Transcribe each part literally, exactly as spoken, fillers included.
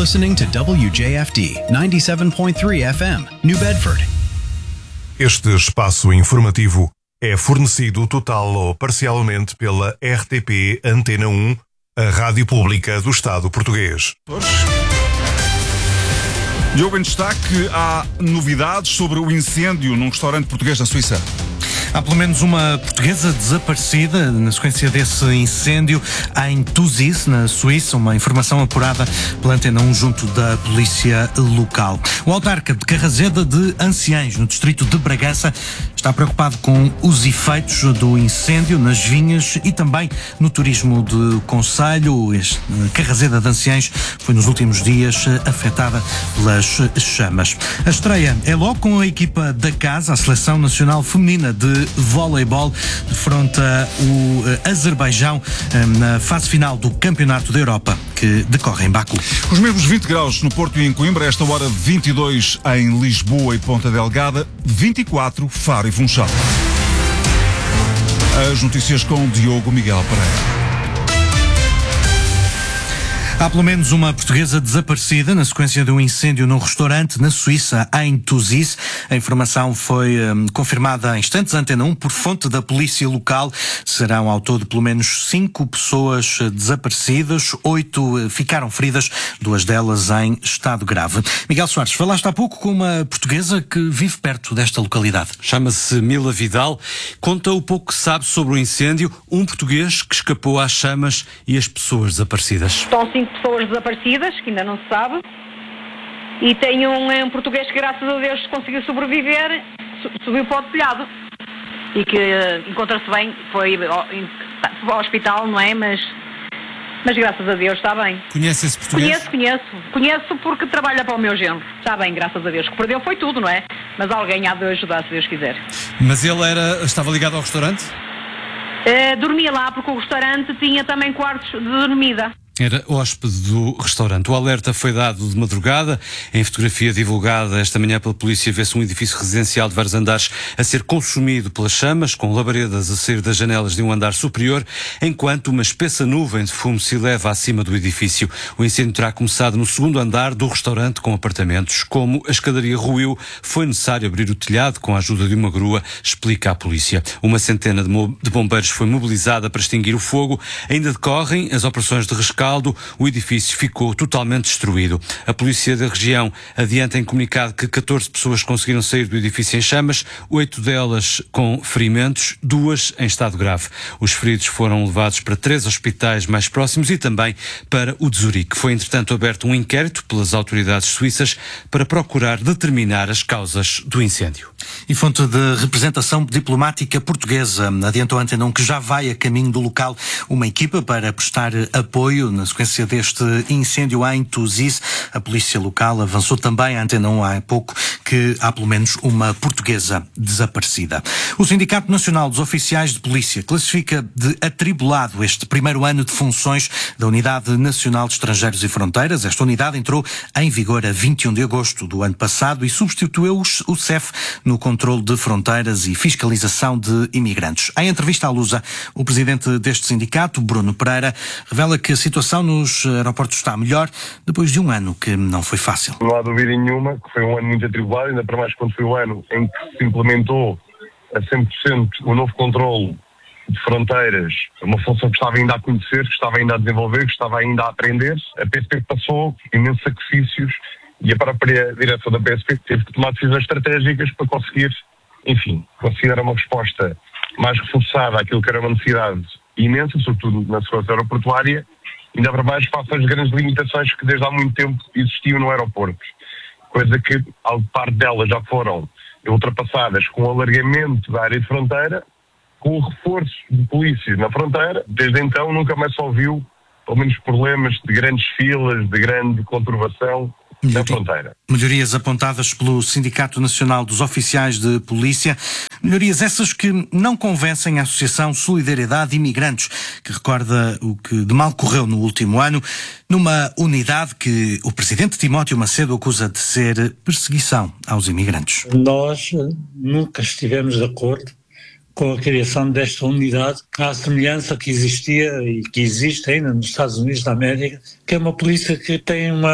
listening to W J F D ninety-seven point three F M, New Bedford. Este espaço informativo é fornecido total ou parcialmente pela R T P Antena um, a rádio pública do Estado português. Diogo, em destaque, há novidades sobre o incêndio num restaurante português na Suíça. Há pelo menos uma portuguesa desaparecida na sequência desse incêndio em Tuzis, na Suíça, uma informação apurada pela Antena um junto da polícia local. O autarca de Carrazeda de Anciães, no distrito de Bragança, está preocupado com os efeitos do incêndio nas vinhas e também no turismo de concelho. Este, Carrazeda de Anciães foi nos últimos dias afetada pelas chamas. A estreia é logo com a equipa da casa, a Seleção Nacional Feminina de voleibol, defronta o Azerbaijão na fase final do Campeonato da Europa, que decorre em Baku. Os mesmos vinte graus no Porto e em Coimbra, esta hora vinte e dois em Lisboa e Ponta Delgada, vinte e quatro Faro e Funchal. As notícias com Diogo Miguel Pereira. Há pelo menos uma portuguesa desaparecida na sequência de um incêndio num restaurante na Suíça, em Tuzis. A informação foi hum, confirmada há instantes à Antena um por fonte da polícia local. Serão ao todo pelo menos cinco pessoas desaparecidas, oito ficaram feridas, duas delas em estado grave. Miguel Soares, falaste há pouco com uma portuguesa que vive perto desta localidade. Chama-se Mila Vidal. Conta o pouco que sabe sobre o incêndio, um português que escapou às chamas e as pessoas desaparecidas. Estão cinco pessoas desaparecidas, que ainda não se sabe, e tem um, um português que, graças a Deus, conseguiu sobreviver, subiu para o telhado e que uh, encontra-se bem, foi ao, ao hospital, não é? Mas, mas graças a Deus está bem. Conhece esse português? Conheço, conheço. Conheço porque trabalha para o meu genro. Está bem, graças a Deus. O que perdeu foi tudo, não é? Mas alguém há de ajudar, se Deus quiser. Mas ele era, estava ligado ao restaurante? Uh, dormia lá porque o restaurante tinha também quartos de dormida. Era hóspede do restaurante. O alerta foi dado de madrugada. Em fotografia divulgada esta manhã pela polícia, vê-se um edifício residencial de vários andares a ser consumido pelas chamas, com labaredas a sair das janelas de um andar superior, enquanto uma espessa nuvem de fumo se eleva acima do edifício. O incêndio terá começado no segundo andar do restaurante com apartamentos. Como a escadaria ruiu, foi necessário abrir o telhado com a ajuda de uma grua, explica a polícia. Uma centena de bombeiros foi mobilizada para extinguir o fogo. Ainda decorrem as operações de rescaldo. O edifício ficou totalmente destruído. A polícia da região adianta em comunicado que catorze pessoas conseguiram sair do edifício em chamas, oito delas com ferimentos, duas em estado grave. Os feridos foram levados para três hospitais mais próximos e também para o de Zurique. Foi, entretanto, aberto um inquérito pelas autoridades suíças para procurar determinar as causas do incêndio. E fonte de representação diplomática portuguesa adiantou a Antena um que já vai a caminho do local uma equipa para prestar apoio na sequência deste incêndio em Tuzis. A polícia local avançou também à Antena um há pouco que há pelo menos uma portuguesa desaparecida. O Sindicato Nacional dos Oficiais de Polícia classifica de atribulado este primeiro ano de funções da Unidade Nacional de Estrangeiros e Fronteiras. Esta unidade entrou em vigor a vinte e um de agosto do ano passado e substituiu o C E F no controle de fronteiras e fiscalização de imigrantes. Em entrevista à Lusa, o presidente deste sindicato, Bruno Pereira, revela que a situação nos aeroportos está melhor depois de um ano que não foi fácil. Não há dúvida nenhuma que foi um ano muito atribulado, ainda para mais quando foi o ano em que se implementou a cem por cento o novo controle de fronteiras, uma função que estava ainda a conhecer, que estava ainda a desenvolver, que estava ainda a aprender. A P S P passou imensos sacrifícios e a própria direção da P S P teve que tomar decisões estratégicas para conseguir, enfim, conseguir dar uma resposta mais reforçada àquilo que era uma necessidade imensa, sobretudo na segurança aeroportuária, ainda para mais face às grandes limitações que desde há muito tempo existiam no aeroporto. Coisa que, parte delas já foram ultrapassadas com o alargamento da área de fronteira, com o reforço de polícias na fronteira. Desde então nunca mais se ouviu, pelo menos, problemas de grandes filas, de grande conturbação na fronteira. Melhorias apontadas pelo Sindicato Nacional dos Oficiais de Polícia, melhorias essas que não convencem a Associação Solidariedade Imigrantes, que recorda o que de mal correu no último ano, numa unidade que o presidente Timóteo Macedo acusa de ser perseguição aos imigrantes. Nós nunca estivemos de acordo com a criação desta unidade, à semelhança que existia e que existe ainda nos Estados Unidos da América, que é uma polícia que tem uma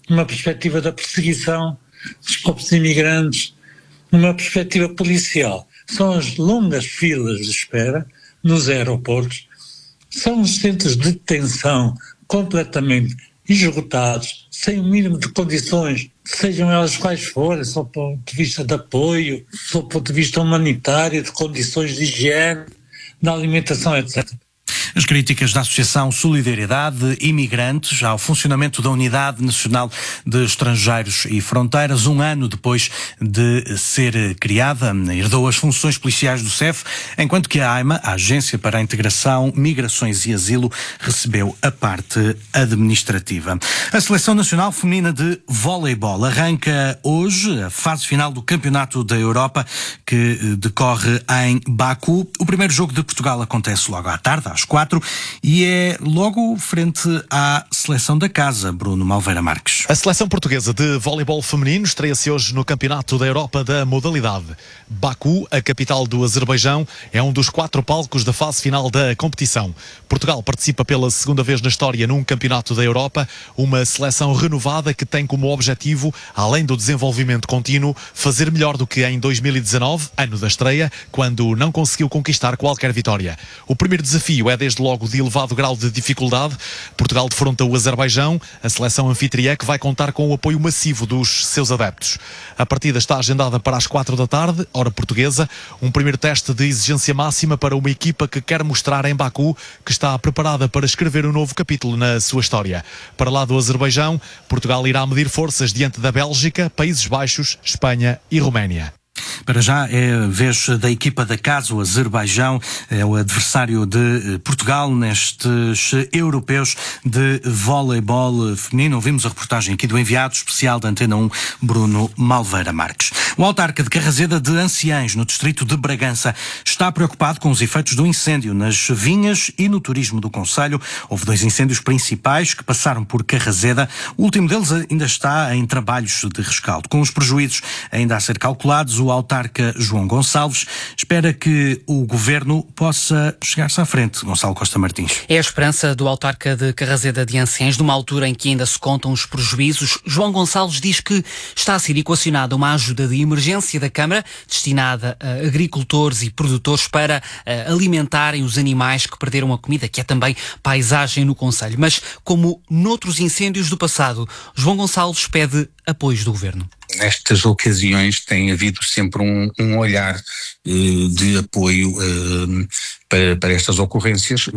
numa perspectiva da perseguição dos povos imigrantes, numa perspectiva policial. São as longas filas de espera nos aeroportos, são os centros de detenção completamente esgotados, sem o mínimo de condições, sejam elas quais forem, só do ponto de vista de apoio, só do ponto de vista humanitário, de condições de higiene, da alimentação, etcétera. As críticas da Associação Solidariedade Imigrantes ao funcionamento da Unidade Nacional de Estrangeiros e Fronteiras, um ano depois de ser criada, herdou as funções policiais do C E F, enquanto que a AIMA, a Agência para a Integração, Migrações e Asilo, recebeu a parte administrativa. A Seleção Nacional Feminina de Voleibol arranca hoje a fase final do Campeonato da Europa, que decorre em Baku. O primeiro jogo de Portugal acontece logo à tarde, às quatro, e é logo frente à seleção da casa, Bruno Malveira Marques. A seleção portuguesa de voleibol feminino estreia-se hoje no Campeonato da Europa da modalidade. Baku, a capital do Azerbaijão, é um dos quatro palcos da fase final da competição. Portugal participa pela segunda vez na história num Campeonato da Europa, uma seleção renovada que tem como objetivo, além do desenvolvimento contínuo, fazer melhor do que em dois mil e dezanove, ano da estreia, quando não conseguiu conquistar qualquer vitória. O primeiro desafio é desde logo de elevado grau de dificuldade. Portugal defronta o Azerbaijão, a seleção anfitriã que vai contar com o apoio massivo dos seus adeptos. A partida está agendada para as quatro da tarde, hora portuguesa, um primeiro teste de exigência máxima para uma equipa que quer mostrar em Baku que está preparada para escrever um novo capítulo na sua história. Para lá do Azerbaijão, Portugal irá medir forças diante da Bélgica, Países Baixos, Espanha e Roménia. Para já é a vez da equipa da casa, o Azerbaijão é o adversário de Portugal nestes europeus de voleibol feminino. Ouvimos a reportagem aqui do enviado especial da Antena um, Bruno Malveira Marques. O autarca de Carraseda de Anciães, no distrito de Bragança, está preocupado com os efeitos do incêndio nas vinhas e no turismo do concelho. Houve dois incêndios principais que passaram por Carraseda. O último deles ainda está em trabalhos de rescaldo. Com os prejuízos ainda a ser calculados, o autarca João Gonçalves espera que o governo possa chegar-se à frente. Gonçalo Costa Martins. É a esperança do autarca de Carraseda de Anciães, numa altura em que ainda se contam os prejuízos. João Gonçalves diz que está a ser equacionada uma ajuda de emergência da Câmara destinada a agricultores e produtores para uh, alimentarem os animais que perderam a comida, que é também paisagem no concelho. Mas, como noutros incêndios do passado, João Gonçalves pede apoios do governo. Nestas ocasiões tem havido sempre um, um olhar eh, de apoio eh, para, para estas ocorrências.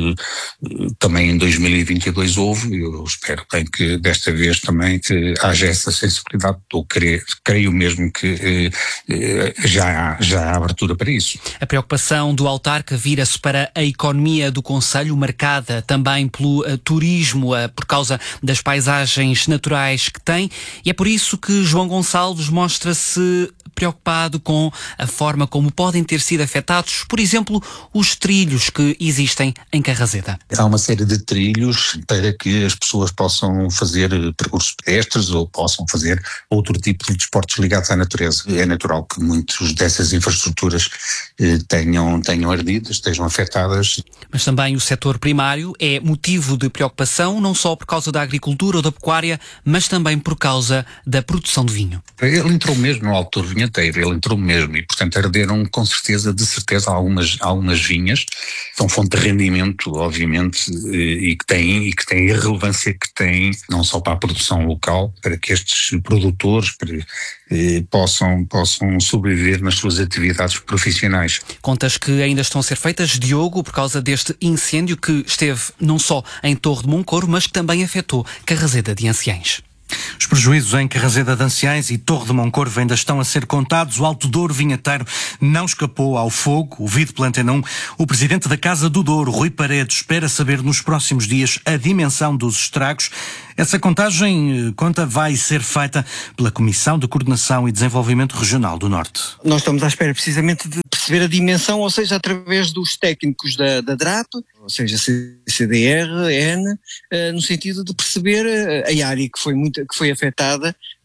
Eh, também em dois mil e vinte e dois houve, eu espero bem que desta vez também que haja essa sensibilidade, ou creio, creio mesmo que eh, já, há, já há abertura para isso. A preocupação do autarca vira-se para a economia do concelho, marcada também pelo uh, turismo, uh, por causa das paisagens naturais que tem, e é por isso que João Gonçalves mostra-se preocupado com a forma como podem ter sido afetados, por exemplo, os trilhos que existem em Carraseda. Há uma série de trilhos para que as pessoas possam fazer percursos pedestres ou possam fazer outro tipo de desportos ligados à natureza. É natural que muitas dessas infraestruturas eh, tenham, tenham ardido, estejam afetadas. Mas também o setor primário é motivo de preocupação, não só por causa da agricultura ou da pecuária, mas também por causa da produção de vinho. Ele entrou mesmo no Alto Vinheteiro, ele entrou mesmo e, portanto, arderam com certeza, de certeza, algumas, algumas vinhas. São fonte de rendimento, obviamente, e que têm, e que têm a relevância que têm, não só para a produção local, para que estes produtores para, eh, possam, possam sobreviver nas suas atividades profissionais. Contas que ainda estão a ser feitas, Diogo, por causa deste incêndio que esteve não só em Torre de Moncorvo, mas que também afetou Carraseda de Anciães. Os prejuízos em Carraseda de Anciães e Torre de Moncorvo ainda estão a ser contados. O Alto Douro Vinheteiro não escapou ao fogo. Ouvido pela Antena um, o presidente da Casa do Douro, Rui Paredes, espera saber nos próximos dias a dimensão dos estragos. Essa contagem, conta, vai ser feita pela Comissão de Coordenação e Desenvolvimento Regional do Norte. Nós estamos à espera precisamente de perceber a dimensão, ou seja, através dos técnicos da, da D R A P, ou seja, C D R, N, no sentido de perceber a área que foi, muito, que foi afetada,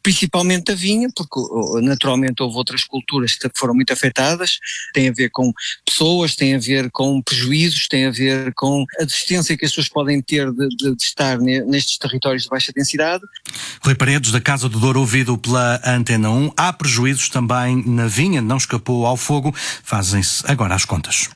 principalmente a vinha, porque naturalmente houve outras culturas que foram muito afetadas, tem a ver com pessoas, tem a ver com prejuízos, tem a ver com a distância que as pessoas podem ter de, de, de estar nestes territórios de baixa densidade. Rui Paredes, da Casa do Douro, ouvido pela Antena um. Há prejuízos também na vinha, não escapou ao fogo. Fazem-se agora as contas.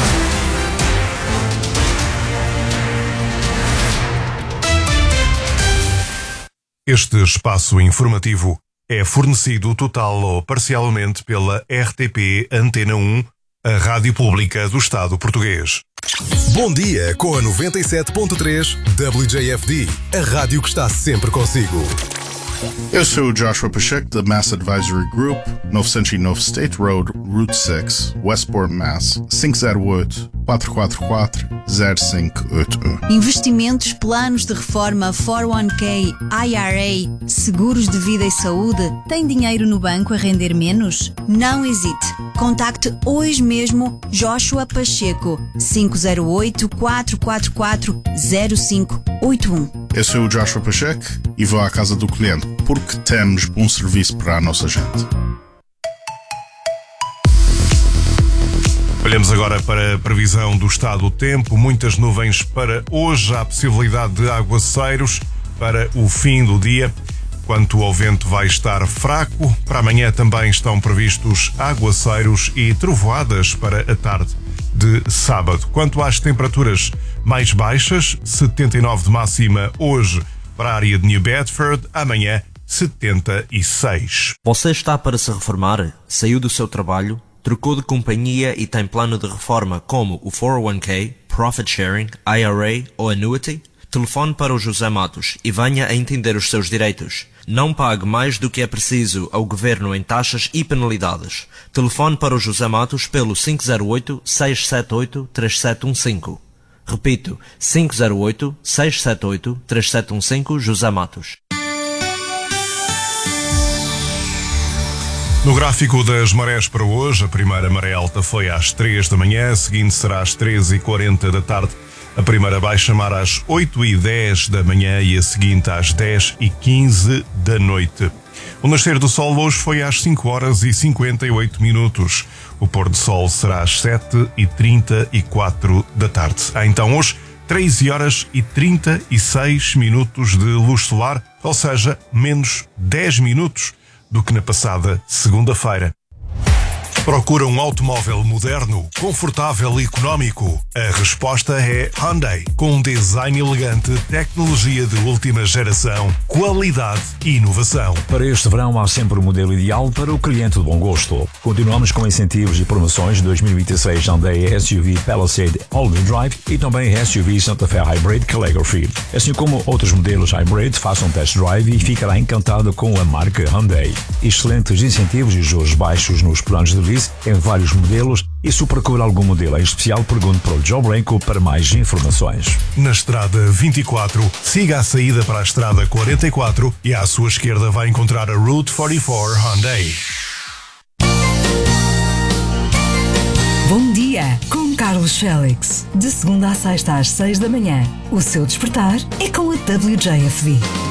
Este espaço informativo é fornecido total ou parcialmente pela R T P Antena um, a Rádio Pública do Estado Português. Bom dia com a noventa e sete ponto três W J F D, a rádio que está sempre consigo. Eu sou o Joshua Pacheco, da Mass Advisory Group, novecentos e nove State Road, Route seis, Westport, Mass. cinco zero oito, quatro quatro quatro, zero cinco oito um. Investimentos, planos de reforma, quatro um K, I R A, seguros de vida e saúde. Tem dinheiro no banco a render menos? Não hesite. Contacte hoje mesmo Joshua Pacheco, cinco zero oito, quatro quatro quatro, zero cinco oito um. Eu sou o Joshua Pacheco e vou à casa do cliente, porque temos bom serviço para a nossa gente. Olhamos agora para a previsão do estado do tempo. Muitas nuvens para hoje, há possibilidade de aguaceiros para o fim do dia. Quanto ao vento, vai estar fraco. Para amanhã também estão previstos aguaceiros e trovoadas para a tarde de sábado. Quanto às temperaturas mais baixas, setenta e nove de máxima hoje para a área de New Bedford, amanhã setenta e seis. Você está para se reformar? Saiu do seu trabalho? Trocou de companhia e tem plano de reforma como o quatro um K, Profit Sharing, I R A ou Annuity? Telefone para o José Matos e venha a entender os seus direitos. Não pague mais do que é preciso ao Governo em taxas e penalidades. Telefone para o José Matos pelo cinco zero oito, seis sete oito, três sete um cinco. Repito, cinco zero oito, seis sete oito, três sete um cinco, José Matos. No gráfico das marés para hoje, a primeira maré alta foi às três da manhã, a seguinte será às treze e quarenta da tarde. A primeira baixa mar às oito e dez da manhã e a seguinte às dez e quinze da noite. O nascer do sol hoje foi às cinco horas e cinquenta e oito minutos. O pôr do sol será às sete e trinta e quatro da tarde. Há então hoje treze horas e trinta e seis minutos de luz solar, ou seja, menos dez minutos do que na passada segunda-feira. Procura um automóvel moderno, confortável e económico? A resposta é Hyundai, com um design elegante, tecnologia de última geração, qualidade e inovação. Para este verão há sempre o modelo ideal para o cliente de bom gosto. Continuamos com incentivos e promoções de dois mil e vinte e seis Hyundai S U V Palisade All-Wheel Drive e também S U V Santa Fe Hybrid Calligraphy. Assim como outros modelos Hybrid, faça um test drive e ficará encantado com a marca Hyundai. Excelentes incentivos e juros baixos nos planos de lease em vários modelos, e se procura algum modelo em especial, pergunte para o Joe Branco para mais informações. Na estrada vinte e quatro, siga a saída para a estrada quarenta e quatro e à sua esquerda vai encontrar a Route quarenta e quatro Hyundai. Bom dia com Carlos Félix, de segunda a sexta às seis da manhã. O seu despertar é com a W J F D.